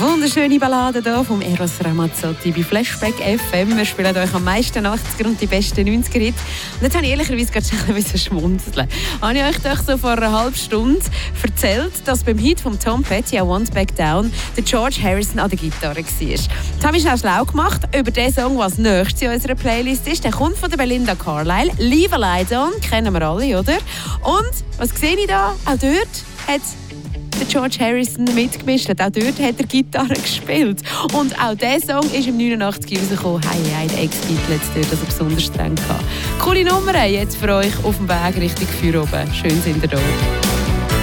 Wunderschöne Ballade hier vom Eros Ramazzotti bei Flashback FM. Wir spielen euch am meisten 80er und die besten 90er-Hits. Und jetzt habe ich ehrlicherweise gerade ein bisschen schmunzeln. Habe ich euch doch so vor einer halben Stunde erzählt, dass beim Hit von Tom Petty, I Won't Back Down, der George Harrison an der Gitarre war. Das habe ich auch schlau gemacht über den Song, was nächstes in unserer Playlist ist. Der kommt von der Belinda Carlisle. Leave a Light On, kennen wir alle, oder? Und, was sehe ich da? Auch dort hat der George Harrison mitgemischt. Auch dort hat er Gitarre gespielt. Und auch dieser Song ist im 89 rausgekommen. Hey, der Ex-Beatle hat es dort besonders streng gehabt. Coole Nummer jetzt für euch auf dem Weg Richtung Feuer oben. Schön sind ihr da.